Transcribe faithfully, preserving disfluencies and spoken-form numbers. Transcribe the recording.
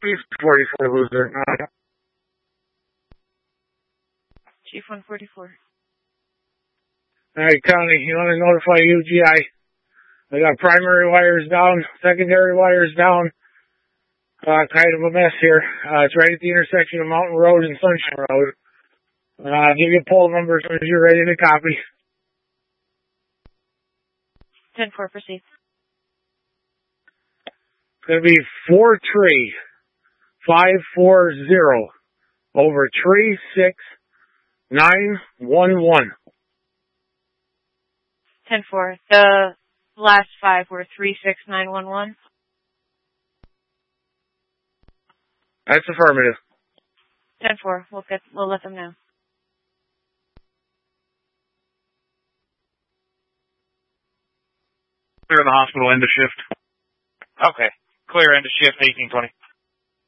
Chief forty-four loser. Uh, Chief one forty-four. Alright, County, you want to notify U G I. I got primary wires down, secondary wires down. Uh, kind of a mess here. Uh, it's right at the intersection of Mountain Road and Sunshine Road. Uh, I'll give you a poll number as soon as you're ready to copy. ten four, proceed. It's going to be four three five four zero over three six nine one one. ten four. The last five were three six nine one one. That's affirmative. ten four. We'll get, we'll let them know. Clear the hospital end of shift. Okay. Clear end of shift eighteen twenty.